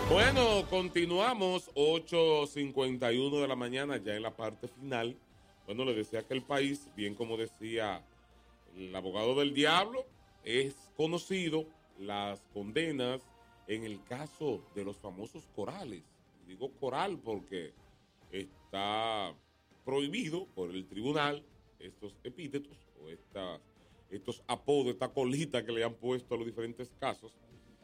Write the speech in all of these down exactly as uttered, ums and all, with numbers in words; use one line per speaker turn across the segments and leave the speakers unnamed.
Bueno, continuamos, ocho cincuenta y uno de la mañana, ya en la parte final. Bueno, le decía que el país, bien como decía el abogado del diablo, es conocido las condenas en el caso de los famosos corales. Digo coral porque está prohibido por el tribunal estos epítetos o esta, estos apodos, esta colita que le han puesto a los diferentes casos.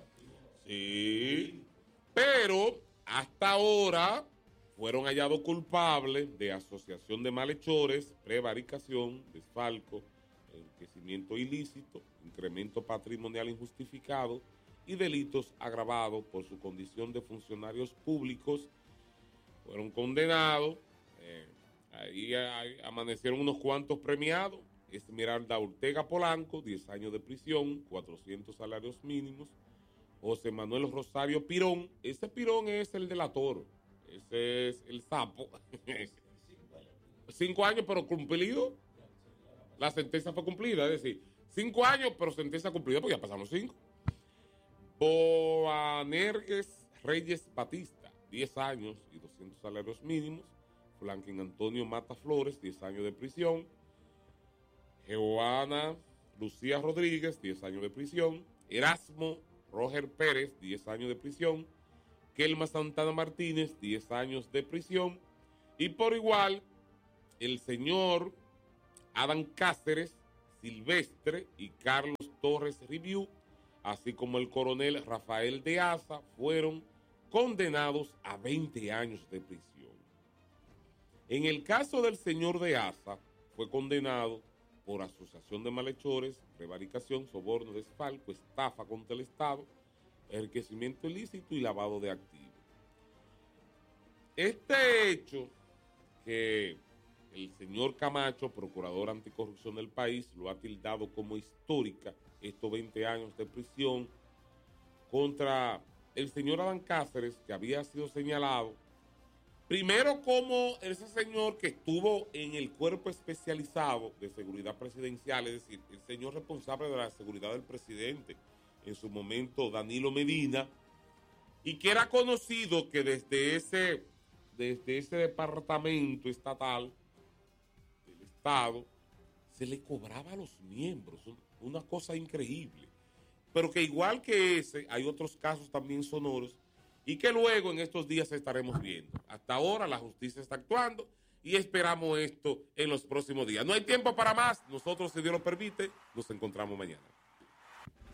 Sí. Pero hasta ahora fueron hallados culpables de asociación de malhechores, prevaricación, desfalco, enriquecimiento ilícito, incremento patrimonial injustificado y delitos agravados por su condición de funcionarios públicos. Fueron condenados. Eh, ahí, ahí amanecieron unos cuantos premiados. Esmeralda Ortega Polanco, diez años de prisión, cuatrocientos salarios mínimos. José Manuel Rosario Pirón, ese Pirón es el delator, ese es el sapo. Cinco años, pero cumplido. La sentencia fue cumplida, es decir, cinco años, pero sentencia cumplida, porque ya pasamos cinco. Boanerges Reyes Batista, diez años y doscientos salarios mínimos. Franklin Antonio Mata Flores, diez años de prisión. Joana Lucía Rodríguez, diez años de prisión. Erasmo Roger Pérez, diez años de prisión. Kelma Santana Martínez, diez años de prisión. Y por igual, el señor Adán Cáceres Silvestre y Carlos Torres Riviú, así como el coronel Rafael de Asa, fueron condenados a veinte años de prisión. En el caso del señor de Asa, fue condenado por asociación de malhechores, prevaricación, soborno, desfalco, estafa contra el Estado, enriquecimiento ilícito y lavado de activos. Este hecho, que el señor Camacho, procurador anticorrupción del país, lo ha tildado como histórica, estos veinte años de prisión, contra el señor Adán Cáceres, que había sido señalado primero como ese señor que estuvo en el cuerpo especializado de seguridad presidencial, es decir, el señor responsable de la seguridad del presidente, en su momento Danilo Medina, y que era conocido que desde ese, desde ese departamento estatal del Estado se le cobraba a los miembros, una cosa increíble. Pero que igual que ese, hay otros casos también sonoros y que luego en estos días estaremos viendo. Hasta ahora la justicia está actuando y esperamos esto en los próximos días. No hay tiempo para más. Nosotros, si Dios lo permite, nos encontramos mañana.